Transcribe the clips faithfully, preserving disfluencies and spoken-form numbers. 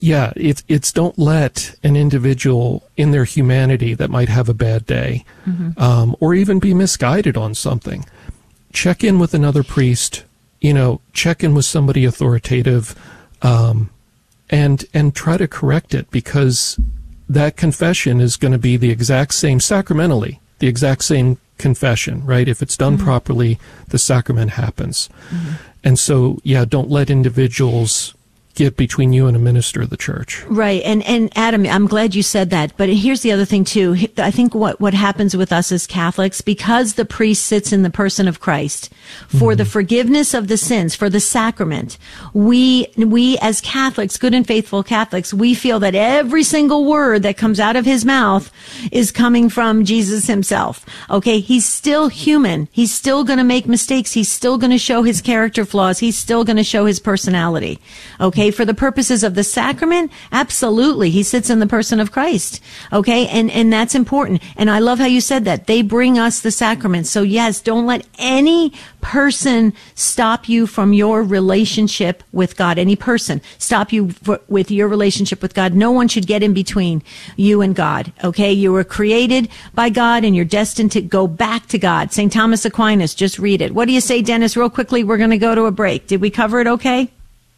Yeah, it's it's don't let an individual in their humanity that might have a bad day, mm-hmm. um, or even be misguided on something. Check in with another priest. You know, check in with somebody authoritative, um, and and try to correct it, because that confession is going to be the exact same sacramentally, the exact same confession, right? If it's done mm-hmm. properly, the sacrament happens. Mm-hmm. And so, yeah, don't let individuals get between you and a minister of the church. Right. And, and Adam, I'm glad you said that. But here's the other thing, too. I think what, what happens with us as Catholics, because the priest sits in the person of Christ for mm-hmm. the forgiveness of the sins, for the sacrament, we, we as Catholics, good and faithful Catholics, we feel that every single word that comes out of his mouth is coming from Jesus himself. Okay. He's still human. He's still going to make mistakes. He's still going to show his character flaws. He's still going to show his personality. Okay. For the purposes of the sacrament, absolutely. He sits in the person of Christ. Okay. And, and that's important. And I love how you said that. They bring us the sacraments. So yes, don't let any person stop you from your relationship with God. Any person stop you for, with your relationship with God. No one should get in between you and God. Okay. You were created by God and you're destined to go back to God. Saint Thomas Aquinas, just read it. What do you say, Dennis? Real quickly, we're going to go to a break. Did we cover it okay?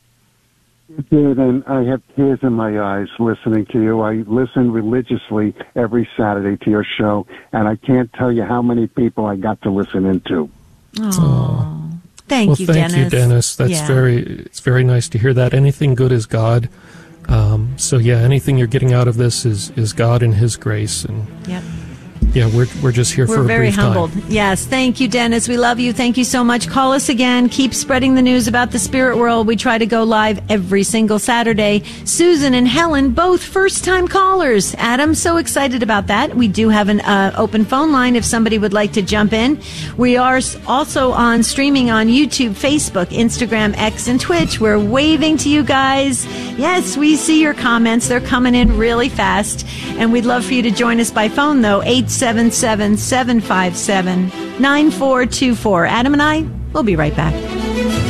You did, and I have tears in my eyes listening to you. I listen religiously every Saturday to your show, and I can't tell you how many people I got to listen into. Oh, thank well, you, thank Dennis. you, Dennis. That's yeah. very, it's very nice to hear that. Anything good is God. Um, so yeah, anything you're getting out of this is, is God and His grace. And yep. yeah, we're we're just here we're for a very brief humbled. time. Yes, thank you, Dennis. We love you. Thank you so much. Call us again. Keep spreading the news about the spirit world. We try to go live every single Saturday. Susan and Helen, both first-time callers. Adam, so excited about that. We do have an uh, open phone line if somebody would like to jump in. We are also on streaming on YouTube, Facebook, Instagram, X, and Twitch. We're waving to you guys. Yes, we see your comments. They're coming in really fast. And we'd love for you to join us by phone, though, eight seven seven, seven five seven, nine four two four. Adam and I, we'll be right back.